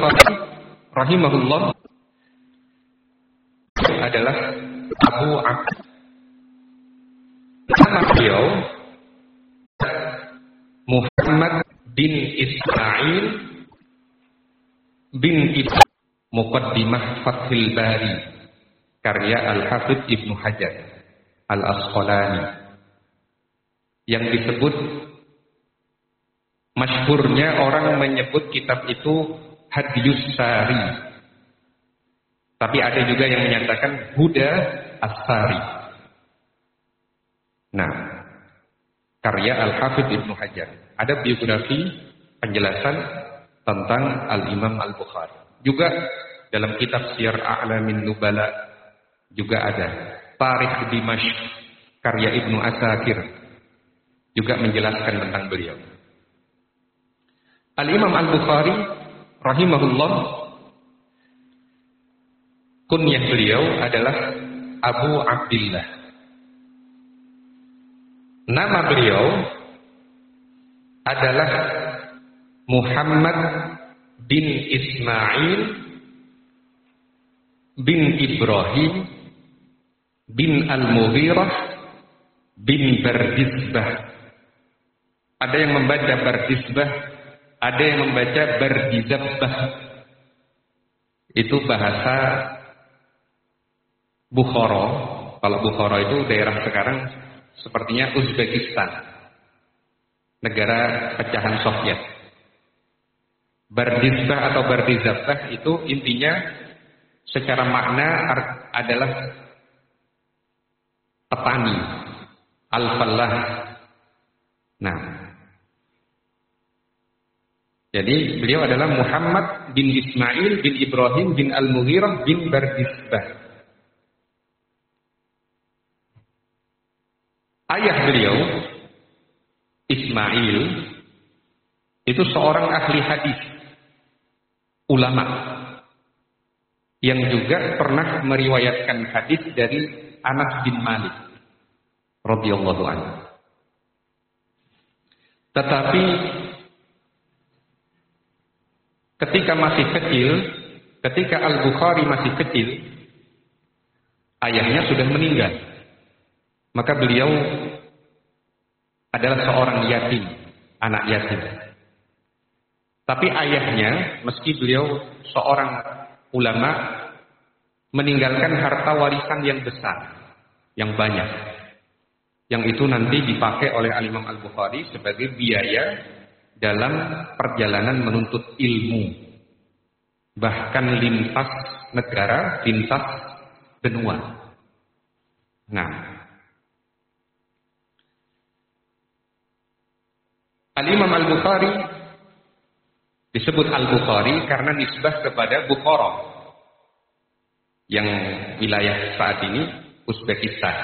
Al-Bukhari rahimahullah adalah Abu Abd. Nama beliau Muhammad bin Ismail bin Ibrahim. Muqaddimah Fathil Bari karya Al-Hafidh Ibnu Hajar Al-Asqalani, yang disebut masyhurnya orang menyebut kitab itu Hadyus Sari, tapi ada juga yang menyatakan Huda As-Sari. Nah, karya Al-Hafidh Ibnu Hajar, ada biografi penjelasan tentang Al-Imam Al-Bukhari. Juga dalam kitab Siyar A'lamin Nubala juga ada Tarikh Dimashq karya Ibnu Asakir juga menjelaskan tentang beliau. Al-Imam Al-Bukhari rahimahullah, kunyah beliau adalah Abu Abdillah. Nama beliau adalah Muhammad bin Ismail bin Ibrahim bin Al-Mughirah bin Bardizbah. Ada yang membaca Bardizbah, ada yang membaca Bardizbah. Itu bahasa Bukhara. Kalau Bukhara itu daerah sekarang sepertinya Uzbekistan, negara pecahan Soviet. Bardizbah atau Bardizbah itu intinya secara makna adalah petani, al-fallah. Nah, jadi beliau adalah Muhammad bin Ismail bin Ibrahim bin Al-Mughirah bin Bardizbah. Ayah beliau Ismail itu seorang ahli hadis, ulama, yang juga pernah meriwayatkan hadis dari Anas bin Malik radhiyallahu anhu. Tetapi ketika masih kecil, ketika Al-Bukhari masih kecil, ayahnya sudah meninggal. Maka beliau adalah seorang yatim, anak yatim. Tapi ayahnya, meski beliau seorang ulama, meninggalkan harta warisan yang besar, yang banyak, yang itu nanti dipakai oleh Al-Imam Al-Bukhari sebagai biaya dalam perjalanan menuntut ilmu, bahkan lintas negara, lintas benua. Nah, Al-Imam Al-Bukhari disebut Al-Bukhari karena nisbah kepada Bukhara, yang wilayah saat ini Uzbekistan.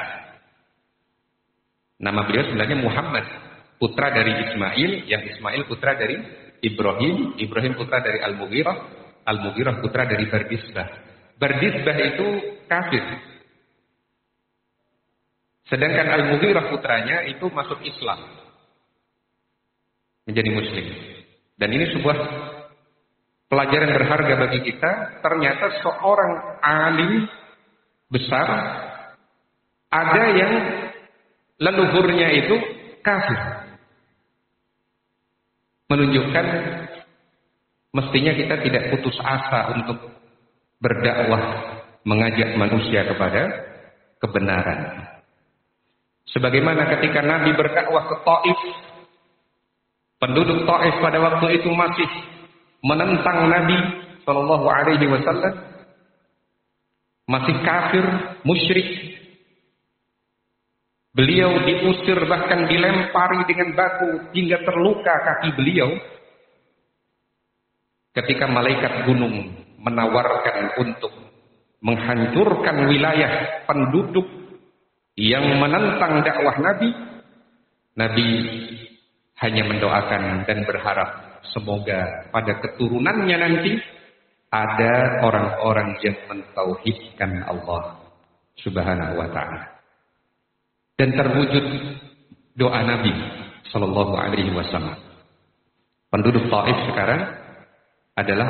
Nama beliau sebenarnya Muhammad, putra dari Ismail, yang Ismail putra dari Ibrahim, Ibrahim putra dari Al-Mughirah, Al-Mughirah putra dari Bardizbah. Bardizbah itu kafir, sedangkan Al-Mughirah putranya itu masuk Islam, menjadi muslim. Dan ini sebuah pelajaran berharga bagi kita. Ternyata seorang alim besar, ada yang leluhurnya itu kafir. Menunjukkan mestinya kita tidak putus asa untuk berdakwah, mengajak manusia kepada kebenaran. Sebagaimana ketika Nabi berdakwah ke Taif, penduduk Taif pada waktu itu masih menentang Nabi Shallallahu Alaihi Wasallam, masih kafir, musyrik. Beliau diusir, bahkan dilempari dengan batu hingga terluka kaki beliau. Ketika malaikat gunung menawarkan untuk menghancurkan wilayah penduduk yang menentang dakwah Nabi, Nabi hanya mendoakan dan berharap semoga pada keturunannya nanti ada orang-orang yang mentauhidkan Allah Subhanahu wa ta'ala. Dan terwujud doa Nabi Sallallahu Alaihi Wasallam. Penduduk Taif sekarang adalah